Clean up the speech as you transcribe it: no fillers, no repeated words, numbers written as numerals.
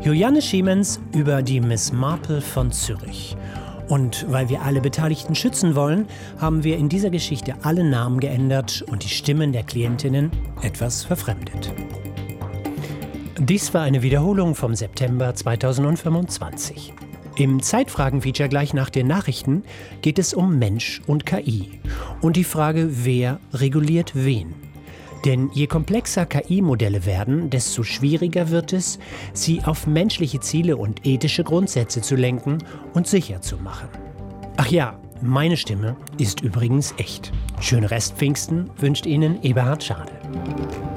Juliane Schiemens über die Miss Marple von Zürich. Und weil wir alle Beteiligten schützen wollen, haben wir in dieser Geschichte alle Namen geändert und die Stimmen der Klientinnen etwas verfremdet. Dies war eine Wiederholung vom September 2025. Im Zeitfragen-Feature gleich nach den Nachrichten geht es um Mensch und KI und die Frage, wer reguliert wen. Denn je komplexer KI-Modelle werden, desto schwieriger wird es, sie auf menschliche Ziele und ethische Grundsätze zu lenken und sicher zu machen. Ach ja, meine Stimme ist übrigens echt. Schöne Restpfingsten wünscht Ihnen Eberhard Schade.